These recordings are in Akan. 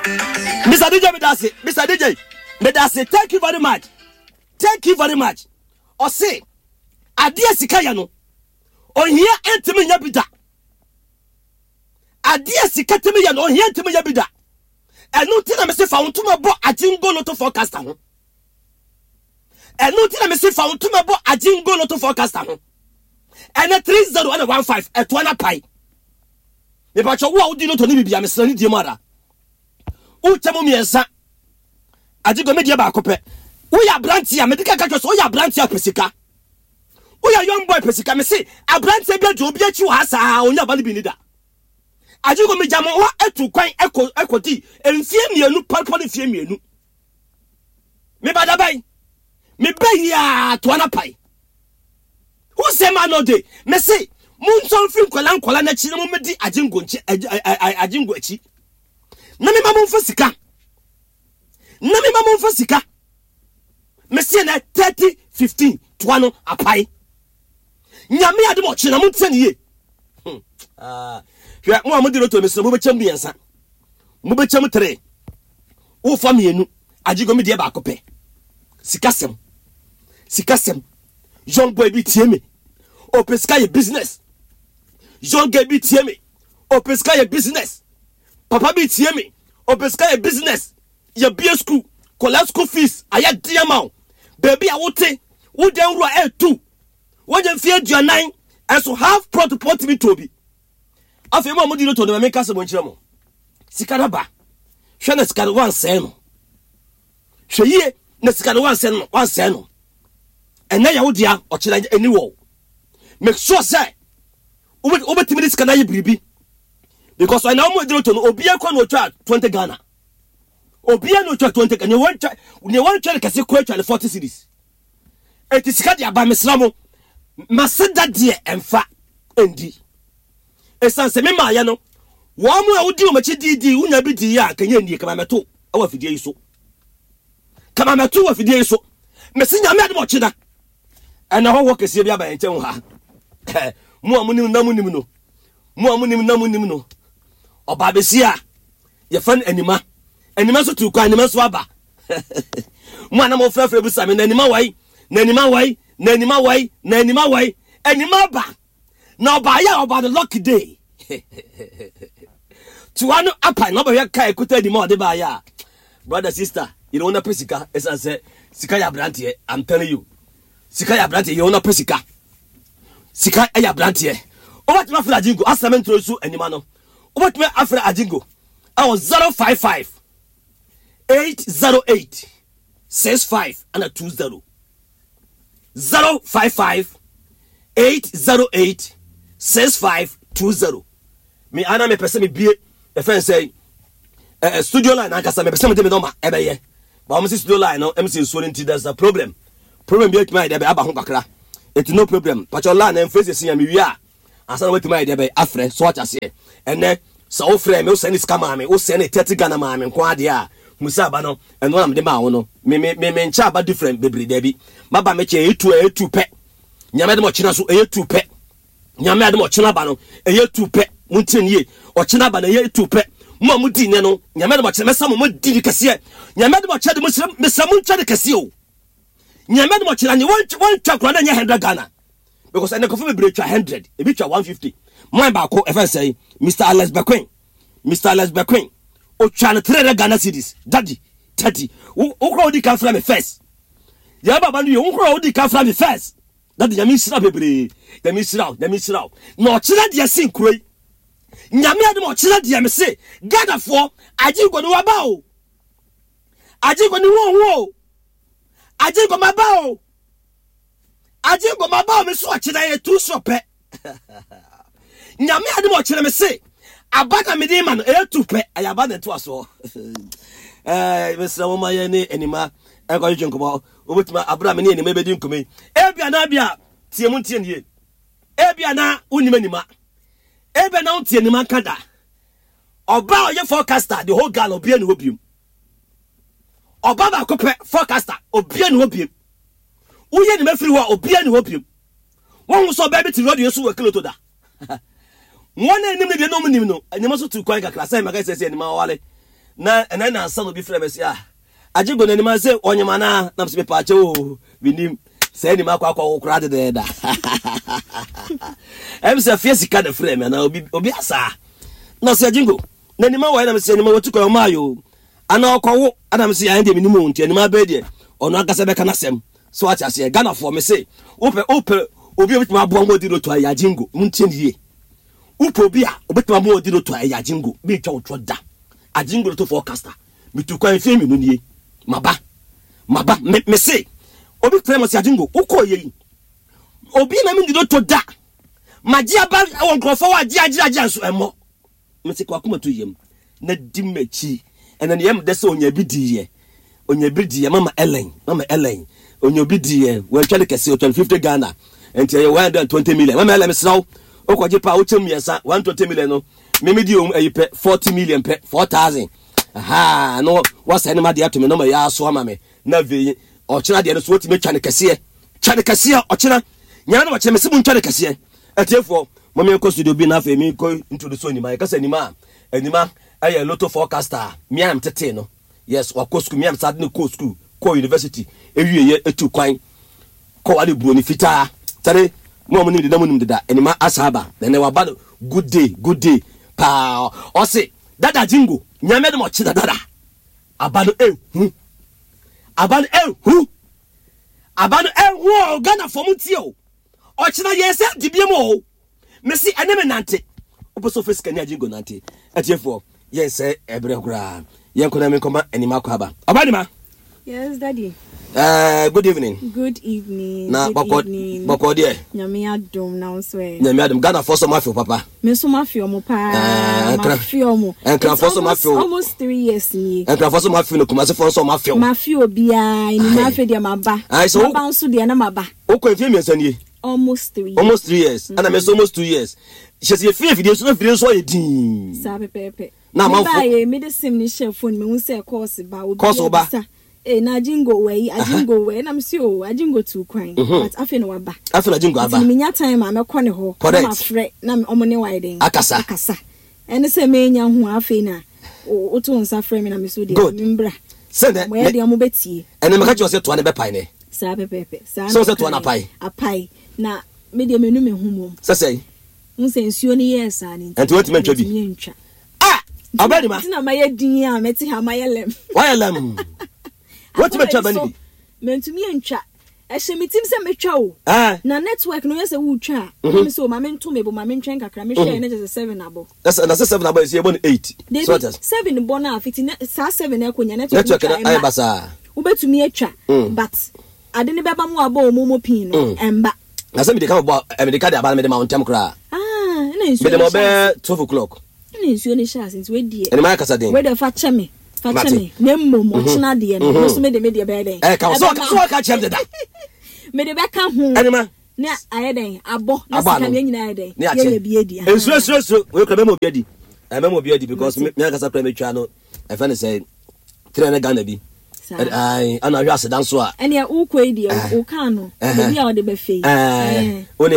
Mr. DJ, Mr. DJ, thank you very much. Thank you very much. Or say, Adia Sikayano, on here, Antimi Yabida. Adia Sikatimi, on here, Timi Yabida. And no thing I may say, found to my boat, I didn't go to forecast. And no thing I may say, found to my boat, I didn't go to forecast. And a 3-0-1-5 at 1 pie. If I what do you know to Libya, Miss Sonny Mother? Who tell me, sir? I did go media back up. We are Brantia, medical catchers, we are Brantia Pesica. We are young boy Pesica, me say, a Brantia to be at you as on your body binida. I do go me jam to quite equity and fear me a new purple fear me. Me by the bay. Me bay ya to an pie. Who say man no day? Me say, Moonson film Kolan Chimomedi, I didn't go chi. Nami mamon fasika. Nami mamon fasika. Monsieur na 30-15 tuano apai. Nyame ade mo chena mo ntaniye. Hwa mo amodi roto me so mo bechem biensa. Mo bechem 3. Wo fa mienu. Ajigo me de ba akopɛ. Sikasem. Young boy bi tie me. O pesika ye business. Young girl bi tie me. O pesika ye business. Papa bi tie me. O pesika ye business. Ye BS school. College school fees. Aya diamount. Baby I would say. Wo den ru a2. Wo den fear dia 9. And so half pro to put me to be. Afi mo di no to na make us mo nchira mo. Sikara ba. Hwe na sikara wan sen no. Hwe ye na sikara wan sen no. Ena ya wo dia o chira eni wo. Make sure say obetimi dis kana ye biribi. Because I know mo di no to no obi akwa no twa 20 Ghana. Obi no twa 20 Ghana. Ne wan twa kase kwa twa 40 cedis. Eti sika dia ba mesramo. Maseda die emfa endi. Esanse me ma ya no. Wo mu a wodi o machi didi unya bi di ya kanya ndi kama meto awa fidie yi so. Kama meto wa fidie yi so. Mesinya me ade mo chida. Ana ho wo kese bia ba enchen ha. Mu amunim namunim no. Mu amunim namunim no. Oba besia ye fan anima. Anima so tu kwa anima so aba. Mu ana mo frafra bu same na anima wai. Na anima wai. Na anima wai. Na anima wai. Anima ba. Na oba ya oba the lucky day. Tuano apa no ba ya kai kuta di mo de ba ya. Brother sister, you don't want to pesika. As I say, sika ya brantie. I'm telling you. Sika ya brantie, you want to pesika. Sika ya brantie. What me afra ajingo? Asamento su anima no. What me afra ajingo? I was 055 808 65 and a 20. 055 808 6520. Me ana me pese me bie e fen say studio line ankasa me pese me de me no ma ebeye ba mo studio line no MC so nti there's a problem be my de be aba ho kakra it no problem but your line en face sin ya me wi a asa wait my de be afre so what ase ene so wo frɛ me wo send scam ma me wo send 30 Ghana ma me nko ade a musa ba no eno na me de ma wo no me ncha ba different bebre de bi maba me che etu pe nyame de mo china so etu pe nyame de mo china ba no etu pe muntenie o china ba na etu pe mo mudi ne no nyame de mo china mesa mo di kase nyame de mo chede mo mesa mo chede kase o nyame de mo china ni won twa kro na nya 100 Ghana because ene ko fe bebre twa 100 e bi twa 150 mo ba ko e fa say Mr. Alex Bequin o twa na 300 Ghana cedis daddy 30 o kro di kan fra me first ya baba no yo kro di kan fra me first daddy nyame sira bebre nyame sira no chira dia sin kroi nyame ade mo chira dia me se Ghana for ajigo no waba o ajigo ni wo ajigo maba o ajigo maba o me so chira ye tu so pe nyame ade mo chira me se abana me de ma no e tu pe ayaba na to aso Mr. Mama ye ni enima e ko jun ko obetima abra me ni enima be di nkomi ebia na bia tie mu tie nie ebia na unima nima ebia na untie nima kada oba oye forecaster the whole gal obia ni obium oba ba ko pe forecaster obia ni obium uye ni mafiri wa obia ni obium won so ba bi ti radio so wa kilo to da won enim ne de no nim no enima so tu kwan kakra sai maka sai enima wale na and then answer will be famous. Yeah, I just go to the say on your mana, Namsi Pacho, we need say the Macquaco crowded there. I'm so fierce kind of frame, and I'll be Obiasa. No, say Jingo. Nanima, when I'm saying what to call Mayo. I know call Adam see I didn't moon to my bed or not Gasabecanasem. So what I say, Ghana for me say, open, Obi with my bongo did to a Yajingo, Muntin ye. Upobia, with my more did to a Yajingo, be told da. A jingle to forecaster. Me to coin fame in ye. Maba, me say, Obi famous Yajingo, Uko ye. Obi Namin did to da. Magia bag, I won't go forward, Jajas and more. Mr. Kwakuma to him. Nedimechi, and then yam that's on your biddy. On your biddy, Mama Ellen. On your biddy, when Chalica 50 Ghana, and tell you 120 million. Mama Ellen, so, Okojipa, Uchim, 120 million. Medium, a 40 million, 4,000. Aha, no, what's any matter to me? No, my ass, mammy. Navi, or China, the other sort to me, Chanikasia, or China. Yana, what I'm saying, Chanikasia. And therefore, Mamma cost to be enough for me go into the Sony, my cousin, Anima, I a lot of forecaster, Miam Teteno. Yes, or Cosco, Miam Sadno Cosco, Co University, every year, a 2 coin, Co Ali Bonifita, Tare, Mommy, the Dominum did that, Anima Asaba, then they were about good day. Pa or say dada jingo nyame mo chida dada abano hu Ghana for mutio o chida yesa dibiemo me si eneme nante oboso face kanya jingo nante atiefo yes ebre kura yen kona me koma anima kwaba abanima. Yes, Daddy. Good evening. Good evening. Na bako de. Nyame adom na oswe. Nyame adom Ghana for so mafio papa. Me so mafio mo pa. Mafio mo. Entra for so mafio. Almost 3 years ni. Entra for so mafio no kuma se for so mafio. Mafio bia ni mafio dia maba. Maba nso dia na maba. Okọ efie miensa ni. Almost 3 years. Almost 3 years. And I almost 2 years. She say efie video so ye din. Sa pepe. Na ma ba ye medicine ni share phone me hu say course ba obi. Course ba. Na jingo we na msi o ajingo tu kwan but afi no waba afi na jingo aba me nya time ma me kone ho ma frɛ na omone widen akasa ene se me nya ho afi na o to nsa frɛ me na me so de membra sende mo ye de mo betie ene me ka cho se to na be pai ne sa pepe sa so se to na pai apai na me de menu me hu mo sese nse nsuo ni yes ani enti wetin mentwa bi abani ma na ma ye din a meti ha ma ye lem why lem. What me twa bani? Mentumi entwa. Ehye mitim se metwa o. Na network no yese wo twa. Me so ma mento me bo ma mentwen kakra me hwe na just 7 abo. That's 7 abo is here 8. So just 7 bo na afiti sa 7 e konya network na ai basa. Wo betumi etwa but ade ne beba mu abo omomo pin no emba. Na se me de ka bo me de ka de aba me de ma ontem kra. Na nsuo. Me de mo be 12 o'clock. Na nsuo ni sha since we die. Ene ma kasa den. We de fa cheme. Fatami, nemo mochina de no so me de beden. So ka chem de da. Me de be ka hu. Anima. Na ayeden abo na sika me nyina ayeden. Ye be edi. Ensu we ka be mo biadi. Me mo biadi because me akasa pra me twa no. E fa ne say 300 Ghana bi. Ai ana hwa sedan so a. Ene ya ukwe di o ka no. Bi a o de be fei. Oni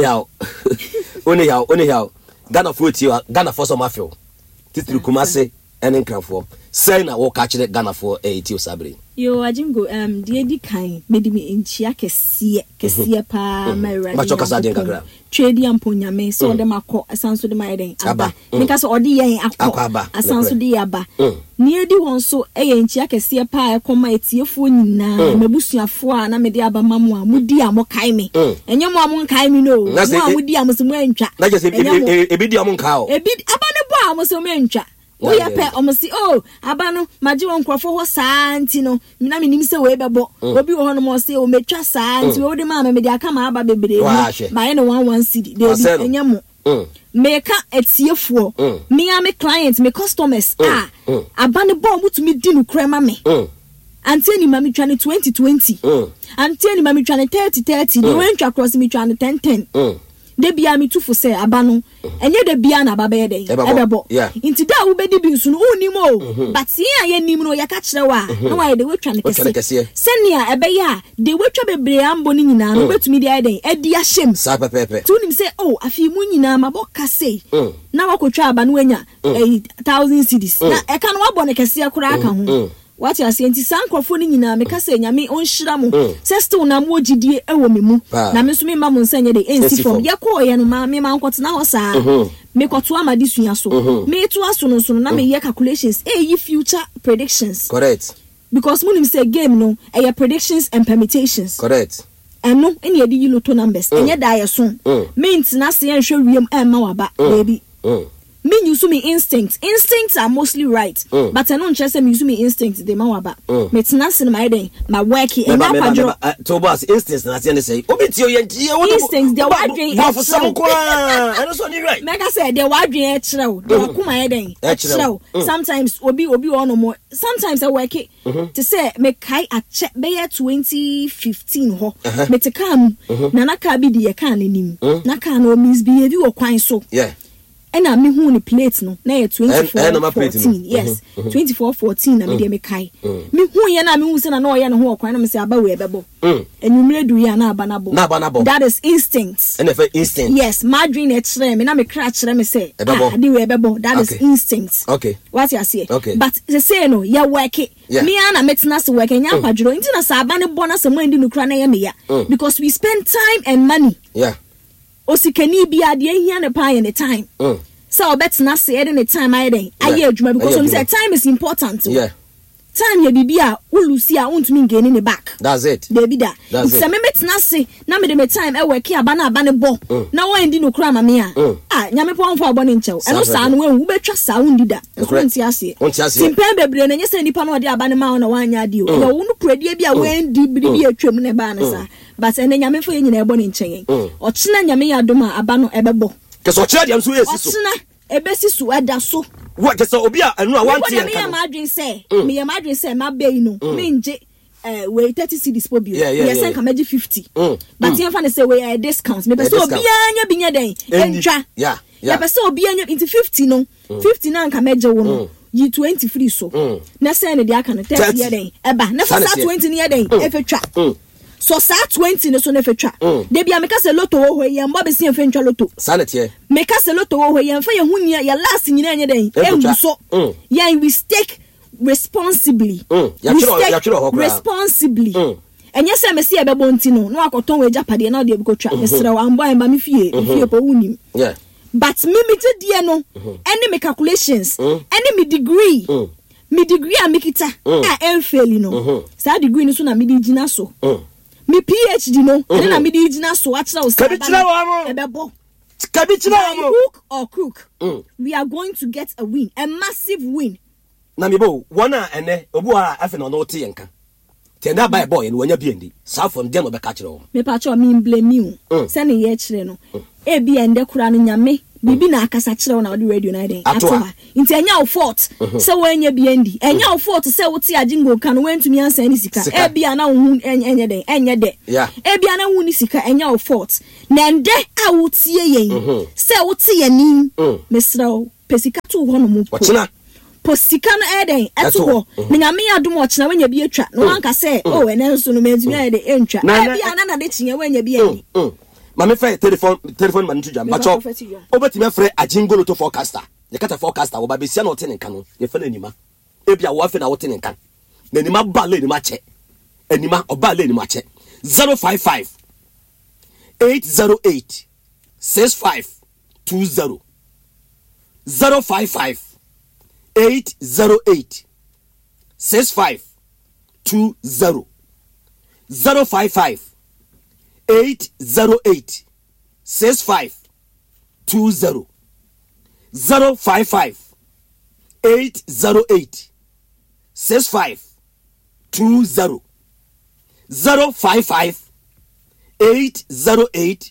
how. Ghana for you, Ghana for some mafia. Titru Kumase ene nkrafo. Say na wo ka kire Ghana for etio sabre. Yo ajingo die di kan medi me enchia kese pa mara. Ba choka sa den kakra. Trade amponyame so dem akọ asanso dem ayeden aba. Nika so odi yen akọ asanso di aba. Ni edi won so eye enchia kese pa ekoma etiefo nyina mabusuafo a na mede aba mamu a mudi a mo kai me. Enye mo am kai me no. Mo a mudi am so mo antwa. Na je se ebi di am nka o. Ebi aba ne bo a mo so mo antwa. O ya pe omosi aba no maji won krofo ho saa nti no na menim se we bebo obi wo hono mo se o metwa saa nti we de ma me de aka ma aba bebre ma ye no 11 cedi de bi enyamo me ka etiefuo me a me clients me customers aba ne bo mutumi di no krema me anti ni mami twa ne 2020 anti ni mami twa ne 30 de we ntwa cross me twa ne 10 de bia me tufo say aba no enye de bia na aba be den ebebo inti da wo bedi bi nso no unim o but yen aye nim no ya ka kire wa na wa de wetwa ne kese senia ebe ya de wetwa bebre ambo ni nyina no betumi de aye den edi ahyem sa pepepe tu nim say oh afi mu nyina maboka say na wakotwa aba no anya 1000 cedis na e ka no wabɔ ne kese akura aka ho what you say nti sankrofo ni nyina me ka say nyame onhyira mo se still na mo gidie ewo me mu na me so me ma mo nsanye de ensi from ye ko ye no ma me ma nkotena ho saa me koto amade sua so me to aso no so na me ye calculations yi future predictions correct because munim say game no e predictions and permutations correct eno ene ye di lotto numbers enye da ye so me ntina se ye hwe wiem e ma waba baby me use me instincts are mostly right but I don't just say me use me instincts they ma waba me tena se my den my work e na kwadro to boss instincts na say say obiti o yentie wo instincts they wadwen for some kwa I know so right mega say they wadwen e kirew they kuma e den e kirew sometimes obi ono mo sometimes I work it to say me kai a check be 2015 ho me te kam na na ka bi de ye kan anim na ka no misbehave wo kwan so yeah and I me who ni plate no na 2414 yes 2414 na me de me kai me hu ye na me hu se na no ye no ho okwan na me se aba we bebo enumre du ya na aba na bo that is instincts and if instinct yes my dream e kire me na me kra kire me say ade we bebo that is instincts okay what you say okay. But they say no ya work it me ana metna se work nya kwadro nti na sa aba ne bo na se mo ndi nukra na ye me ya because we spend time and money osikani bia de hia ne pa ye ne time so obetna say any time I den aye adwuma because we say time is important time ye bibia ulusi a untumi ngeni ne back that's it dey be that say me metna say na me de me time e work aba na bo na wo ndi no kura ma me a nyame pon fa obo ne nchew eno sa no wen wo betwa sa undi da nti ase timpen bebre na nye say nipa no de aba ne ma na wanya ade o ye wo no pradie bia wen di biri atwam ne ba ne sa but ene nyame fo ye nyina ebo ne nchen o chena nyame ya dom a aba no ebebo keso chena dem so yesi so chena ebesi so eda so what keso obi a enu a wanti me ya madwin say ma be no me nje we 30 cedis po bio yes can make 50 but you fan say we discount me be so obi anya binya den entwa ya be so obi anya into 50 no 50 na can make wo no yi 20 free so na say ne dia kan 30 ye den eba na fa 20 ne ye den efetwa so sa 20 ne so ne fetwa de bia me ka se lotto ho ye mbo be se fetwa lotto sanete me ka se lotto ho ye mfa ye hunia ya last nyina anya den engu so ya we stake responsibly responsibly enye se me se e bebo ntino no akoton we japade na de bi ko twa mesra wa mbo en ba me fie po wunim but me te die no any me calculations any me degree a mikita a enfeli no sa degree no so na me di gina so me PhD no na me di gina so achira o sa ebebo hook or crook we are going to get a win, a massive win. Na me bo wona ene obu a afi no te yenka tenda by boy no wanya biendi sa from dem be ka kire o me pa cho me blame you se ne ye kire no e bi ende kura no nyame bibi na akasa kire o na odi radio na den atoa nti enya o fault se wanya biendi enya o fault se wo ti ajingo kan wentumi ansa ni sika e bi ana hu enye den enye de e bi ana hu ni sika enya o fault na ende a wo tie yen se wo ti yani mesra o pesika to ho no mu ochina posika no eden eto me nyame adom ochina wanya bi atwa no anka say oh enenso no mezumi ede entwa e bi ana na de chinye wanya bi ani mame fa telephone man tuja macho obeti me frɛ ajingolo to forecaster ye kata forecaster wo ba besia na ote nka no ye fa na nima e bia wo afa na wote nka na nima ba le nima che enima oba le nima che 055 808 6520 055 808 6520 055 808 6520 055 808 6520 055 808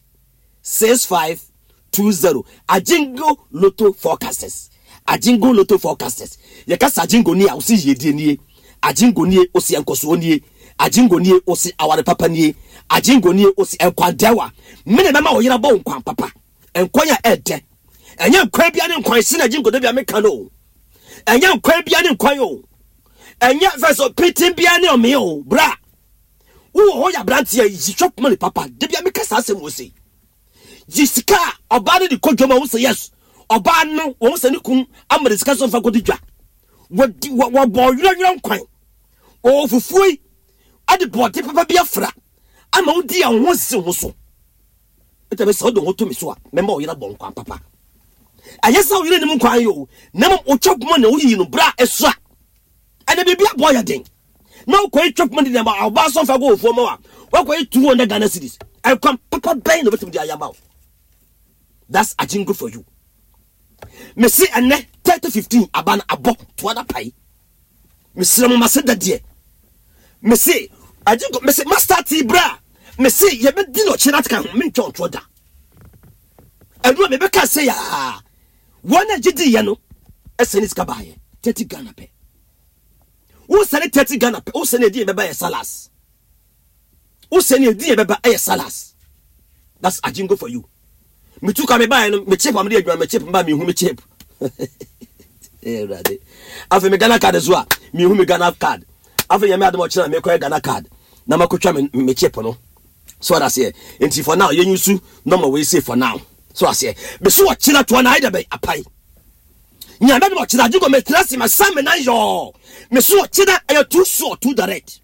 6520 Ajingo Lotto forecasters Ajingo Lotto forecasters ye kasa Ajingo ni a osi yedie nie Ajingo nie osi enkoso nie Ajingo nie osi aware papa nie. Ajingo nie osi enkwadewa. Mene mama wo yira bo nkwan papa. Enkwanya ede. Enya nkwan bia ne nkwan si na Ajingo de bia meka no. Enya nkwan bia ne nkwan yo. Enya verso pitin bia ne ome yo, bra. Wo ho ya brantie yi shop money papa. De bia meka sa asem wo sei. Jisika oba ne di kodwoma wo say yes. Oba no wo say ne kum amre sika so fa kodidwa. Wo bo yura nkwan. O fufui ade body papa bia fra. Ama wo di an wo se wo so. Ete be so do wo to me so a memba wo yira bon nkwan papa. Ayesa wo yira ne nkwan yo. Na mo o chop money wo yi no bra eso a. Ade be bia boy den. Na wo kwai chop money na ba oba so fa go ofo mo a. Wo kwai 200 Ghana cedis. I come papa ben no betum di ayaba. That's Ajingo for you. Me see ene 30-15 aban abo to other pay. Me see mo mase dadie. Me see Ajingo me see master T bra. Me see ye be di no chinat kan me ntwa ntwa da. Enu me be ka say ya. Wona gidi ye no esenis ka ba ye 30 Ghana pe. Wo sene 30 Ghana pe, wo sene di e be ba ye salas. Wo sene di e be ba ye salas. That's Ajingo for you. Me too come by no me chip am dey adwa me chip mba me hu me chip. Eh brother. Afa me Ghana card zo a me hu me Ghana card. Afa ye me adom ochira me koy Ghana card. Na makotwa me chip no. So that's here. Enti for now yen yusu no we say for now. So that's here. Be so ochira to na ida be apai. Nya me ochira Ajingo me trust me sam na yo. Me so ochira e too short too direct.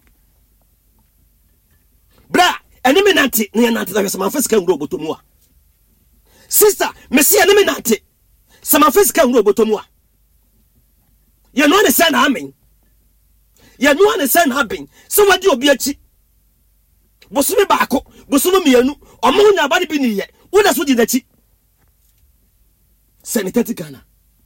Bra, enemy nanti na nanti da sama first kan roboto mu a. Sister, me see enemy nanti. Sama first kan roboto mu a. Ye no understand amen. Ye no understand happen. So what do obi achi? Bosume baako, bosume mienu, omo nya ba de bi ni ye. Wo da so di dachi. Send 30 Ghana.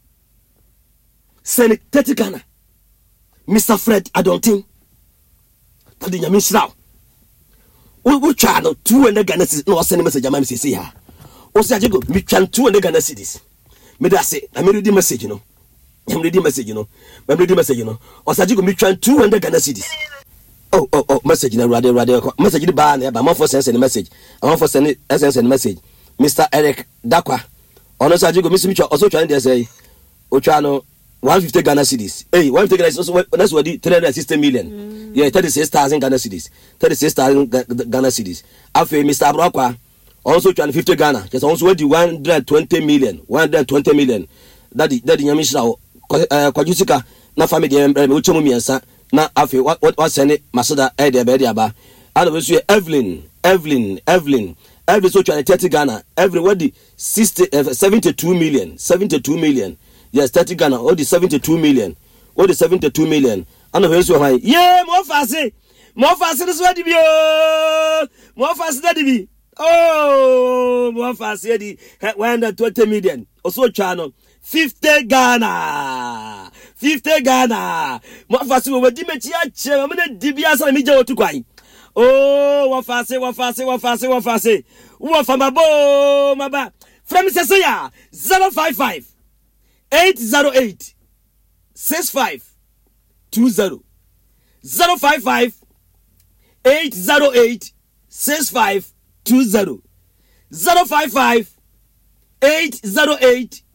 Send 30 Ghana. Mr. Fred, I don't think. Tadi nyame shiraw. We try no 200 Ghana cedis. No send message am say ya. O say Ajingo, me try 200 Ghana cedis. Me da say, I read the message no. I'm reading message no. I'm reading message no. O say Ajingo me try 200 Ghana cedis. Oh, message na radio message the ba na ba man for send message. I want for send message. Mr. Eric Dakwa. Ono say Ajingo me also trying there say o try no 150 Ghana cedis. Hey, 150 Ghana cedis. That's what 360 million. Yeah, 36,000 Ghana cedis. 36,000 Ghana cedis. After Mr. Abrokwa also trying 50 Ghana. Just also the 120 million. 120 million. That Yamishra Kwajusika na family uchomu miensa na afi what send Masada Ede Bediaba. And also Evelyn so trying 30 Ghana. Everybody 72 million. Yes, 30 Ghana, all the 72 million. And the so high. Yeah, more fast is what be. More fast that be. Oh, more fast the 120 million. Also channel 50 Ghana. More fast we dimechi ache, I'm gonna dibia so me je otu kwai. Oh, what fast. Wo fa mabo, maba. From say ya 055 808 6520 055 808 6520 055 808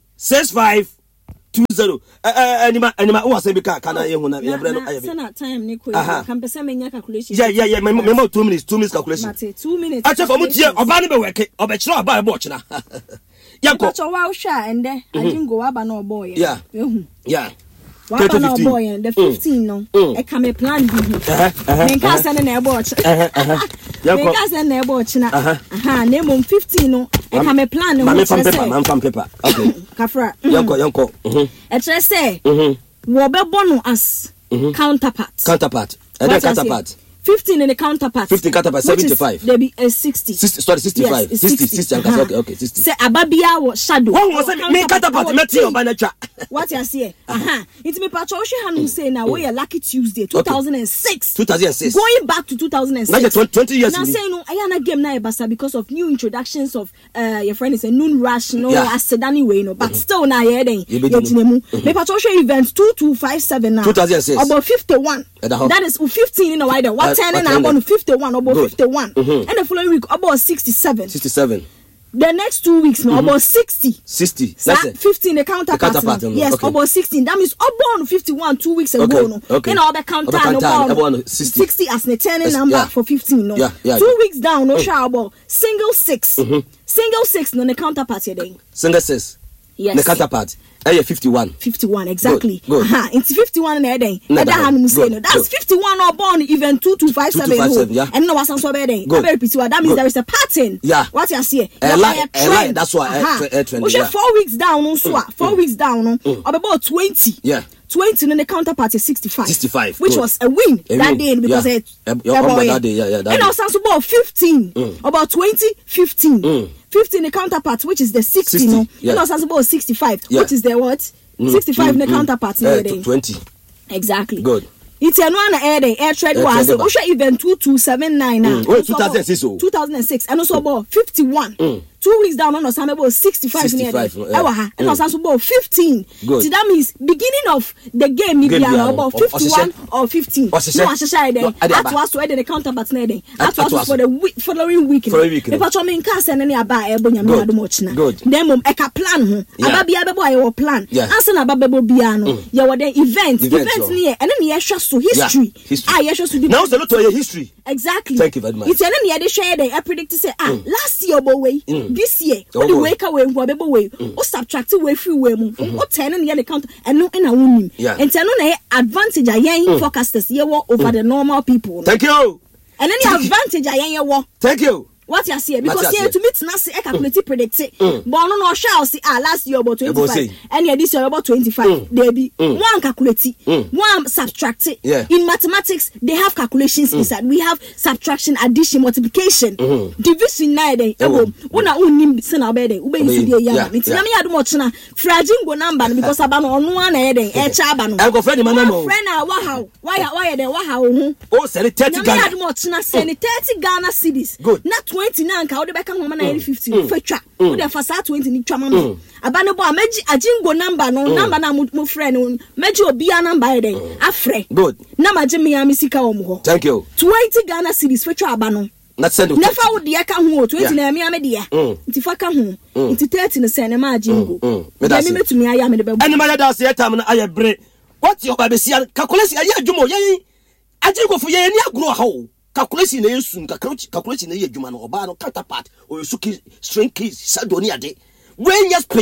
6520 anima who say be kana ye huna ye bre no aye be sana time ni ko kan pese menya calculation yeah me 2 minutes calculation 2 minutes ache for mu tie oba ne be weke obekire oba e bo china But you wow sha and Ajingo waba no boy. Yeah. Waba no boy the 15 no. E ka me plan bi. Menka send na e watch. Menka send na e watch na. Na mum 15 no. E ka me plan no. Man from paper. Okay. Kafra. Yanko. E tre say. Wo be bono as counterpart. 15 in the counterpart. 15 counterpart, 75. There be 60. 65. Yes, 60. Okay, 60. Say Ababia was shadow. One was me counterpart, Matthew Banacha. What you say? It's me Patrosha Hanu say now we are Lucky Tuesday, 2006. 2006. Going back to 2006. Now 20 years. Now saying no, I am a game now basa because of new introductions of your friend is a noon rush, no, as sedani way, no, but still now yeah then. Me Patrosha events 2257 now. 2006. About 51. That is 15 in a wider. What 10 and I'm on 51 about 51 and the following week about 67 the next 2 weeks no about 60 that's it 15 the counterpart yes about 16 that means about 51 2 weeks ago no and all the counter about 60 as the 10 number for 15 no 2 weeks down no show about single 6 no the counterpart then single 6 yes the counterpart 51 exactly it's 51 na den Adam say no that's 51 or born even 2257 and no was so bad then that means there is a pattern what you see that's why trend 4 weeks down no so 4 weeks down no about 20 in the counterpart is 65 which was a win that day because that day and also about 15 about 15 the counterpart which is the 60 no and also about 65 which is the what 65 in the counterpart 20 exactly good it's a one air trade was even 2279 now 2006 and also about 51 2 weeks down on some about 65 and also about 15 so that means beginning of the game maybe about 51 or 15 no that was where the counterpart that was for the following week if I mean cast and any about ebonya do much na then mom e ka plan ho ababia bebo ayo plan answer na babebo bia no ye wo the event near and then ye so history ye so to now the lot of history exactly thank you very much it's any they share they predict say last year bo way this year what the wake away who bebo way o subtract way free way mu o 10 and the count and no na wonim and no na advantage ayen forecasters ye wo over the normal people thank you and any advantage ayen ye wo thank you what you see because here to meet na say calculate predict but no shall see last year about 25 and yeah this year about 25 there be one calculate one subtract in mathematics they have calculations inside we have subtraction addition multiplication division na dey una unim se na be dey ube use dey ya me tina me adu mo chena fragile go number because aba no ono na e dey e cha aba no I go friend man no friend na why dey why hu oh say 30 Ghana me adu mo chena say 30 Ghana cedis na 20 na nka wo de beka homa na 50 fatwa wo de fa sa 20 ni twa mama aba no bo ameji ajingo number no number na mo friend meji obia number e dey afre good na maji me ya misika wo mo ho thank you 20 Ghana cedis fatwa aba no not send never would the aka hu 20 na me amedia nti fa ka hu nti 30 no se na ma ajingo me metumi aya me de be any man that say time na aye bre what your baby see calculation aye adwumo ye ajingo fo ye ni agro ha o calculation na yesu calculation na ye adwuma no oba no counterpart o yesu string keys sadoni ade when yes